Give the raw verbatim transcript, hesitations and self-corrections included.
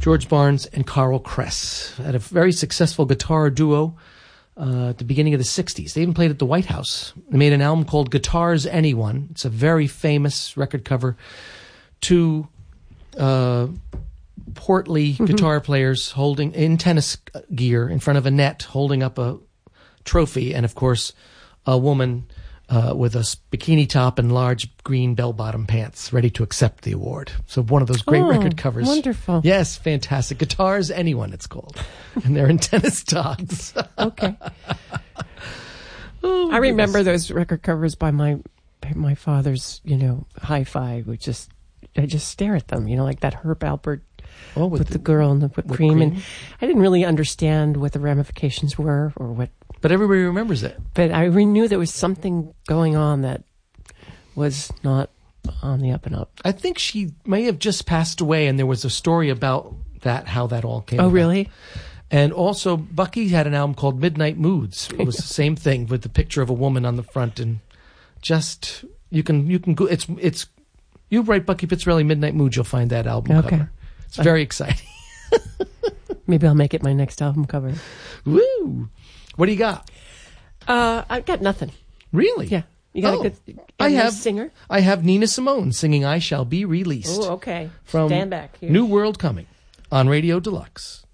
George Barnes and Carl Kress had a very successful guitar duo uh, at the beginning of the sixties. They even played at the White House. They made an album called Guitars Anyone. It's a very famous record cover. Two uh, portly mm-hmm. guitar players holding in tennis gear in front of a net, holding up a trophy, and of course, a woman uh, with a bikini top and large green bell-bottom pants, ready to accept the award. So one of those great oh, record covers. Wonderful. Yes, fantastic. Guitars Anyone, it's called. And they're in tennis togs. Okay. Oh, I remember those record covers by my my father's, you know, hi-fi, which just, I just stare at them, you know, like that Herb Alpert oh, with, with the, the girl and the whipped, whipped cream. cream. And I didn't really understand what the ramifications were or what. But everybody remembers it. But I re- knew there was something going on that was not on the up and up. I think she may have just passed away, and there was a story about that, how that all came Oh, about. really? And also, Bucky had an album called Midnight Moods. It was the same thing with the picture of a woman on the front, and just you can you can go. It's it's you write Bucky Pizzarelli Midnight Moods, you'll find that album okay. cover. It's very exciting. Maybe I'll make it my next album cover. Woo! What do you got? Uh, I've got nothing. Really? Yeah. You got oh, a good I have, singer? I have Nina Simone singing I Shall Be Released. Oh, okay. From Stand back here. New World Coming on Radio Deluxe.